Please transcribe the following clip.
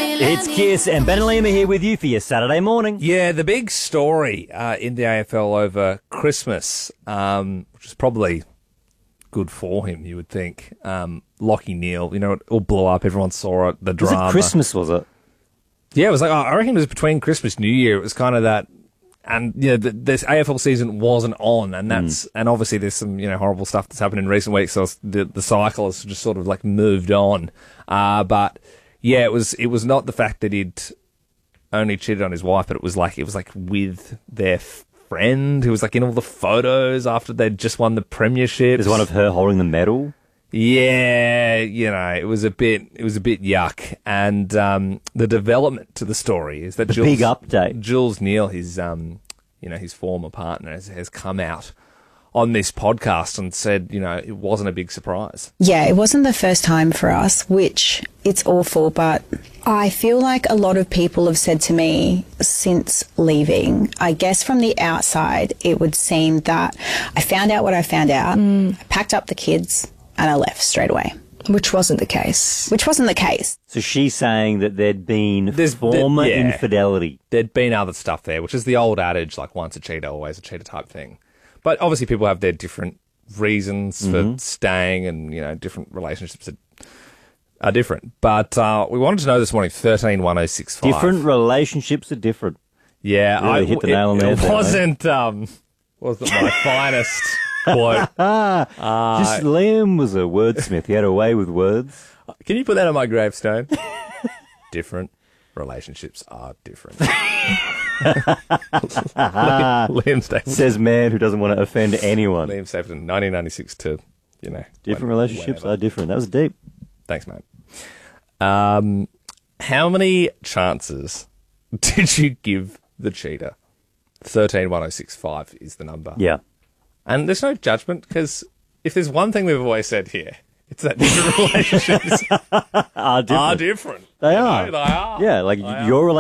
It's Kiss and Ben and Liam are here with you for your Saturday morning. Yeah, the big story in the AFL over Christmas, which is probably good for him, you would think. Lachie Neale, it all blew up. Everyone saw it, the drama. Was it Christmas, was it? Yeah, it was like, I reckon it was between Christmas and New Year. It was kind of that. And, this AFL season wasn't on, and and obviously there's some, horrible stuff that's happened in recent weeks, so the cycle has just sort of like moved on. But yeah, it was not the fact that he'd only cheated on his wife, but it was like with their friend who was like in all the photos after they'd just won the premiership. There's one of her holding the medal. Yeah, it was a bit yuck. And the development to the story is that big update. Jules Neale, his former partner, has come out on this podcast and said, it wasn't a big surprise. Yeah, it wasn't the first time for us, which it's awful, but I feel like a lot of people have said to me since leaving, I guess from the outside, it would seem that I found out what I found out, I packed up the kids, and I left straight away. Which wasn't the case. So she's saying that there'd been infidelity. There'd been other stuff there, which is the old adage, like once a cheater, always a cheater type thing. But obviously people have their different reasons for staying and, different relationships are different. But we wanted to know this morning, 131065. Different relationships are different. Yeah. Really hit the nail on the head. It wasn't my finest quote. Just Liam was a wordsmith. He had a way with words. Can you put that on my gravestone? Different relationships are different. Liam Stapleton. Says man who doesn't want to offend anyone. Liam Stapleton, 1996 to, Different relationships are different. That was deep. Thanks, mate. How many chances did you give the cheater? 131065 is the number. Yeah. And there's no judgment, because if there's one thing we've always said here, it's that different relationships are different. different. They are. They are. Yeah, like your